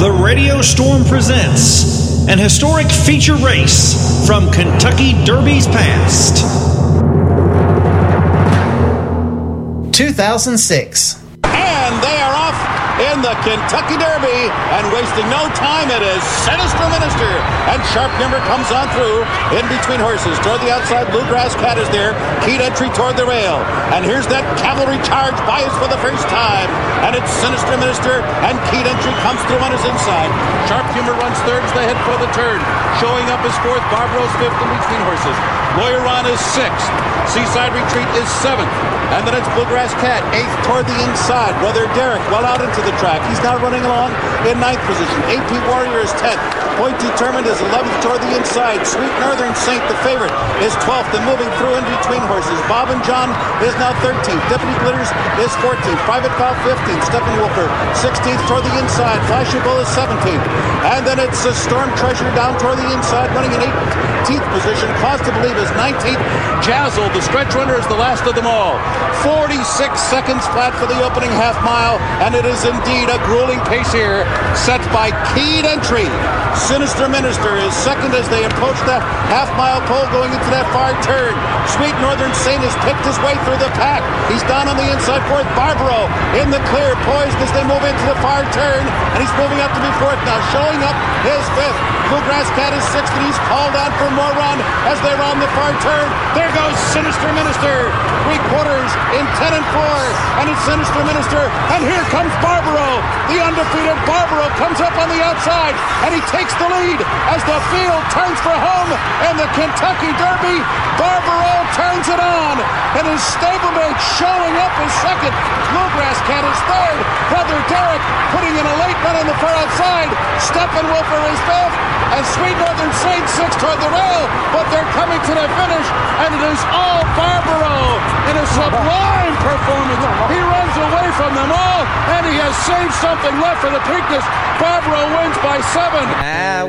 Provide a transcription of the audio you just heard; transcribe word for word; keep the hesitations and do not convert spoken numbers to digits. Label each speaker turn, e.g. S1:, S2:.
S1: The Radio Storm presents an historic feature race from Kentucky Derby's past.
S2: two thousand six.
S3: And they are off in the Kentucky Derby, and wasting no time, it is Sinister Minister, and Sharp Number comes on through in between horses. Toward the outside, Bluegrass Cat is there, keyed entry toward the rail, and here's that cavalry charge bias for the first time, and it's Sinister Minister, and keyed entry comes through on his inside. Sharp Humor runs third as they head for the turn. Showing up is fourth, Barbaro's fifth in between horses. Lawyer Ron is sixth, Seaside Retreat is seventh, and then it's Bluegrass Cat, eighth toward the inside. Brother Derek well out into the track. He's now running along in ninth position. A P Warrior is tenth. Point Determined is eleventh toward the inside. Sweet Northern Saint, the favorite, is twelfth and moving through in between horses. Bob and John is now thirteenth. Deputy Glitters is fourteenth. Private Val fifteenth. Steppenwolfer sixteenth toward the inside. Flashing Bull is seventeenth. And then it's a Storm Treasure down toward the inside, running in eighteenth position. Cause to Believe is nineteenth. Jazzle, the stretch runner, is the last of them all. forty-six seconds flat for the opening half mile, and it is indeed a grueling pace here, set by keyed entry. Sinister Minister is second as they approach the half-mile pole going into that far turn. Sweet Northern Saint has picked his way through the pack. He's down on the inside fourth. Barbaro in the clear, poised as they move into the far turn, and he's moving up to be fourth now. Showing up his fifth. Bluegrass Cat is sixth, and he's called on for more run as they round the far turn. There goes Sinister Minister. Three quarters in ten and four, and it's Sinister Minister, and here comes Barbaro. The undefeated Barbaro comes up on the outside, and he takes the lead as the field turns for home in the Kentucky Derby. Barbaro turns it on, and his stablemate showing up is second. Bluegrass Cat is third. Brother Derek putting in a late run on the far outside. Steppenwolfer is fifth, and Sweet Northern Saint sixth toward the rail, but they're coming to the finish, and it is all Barbaro in a sublime performance. He runs away from them all, and he has saved something left for the Preakness. Barbaro wins by seven.
S4: I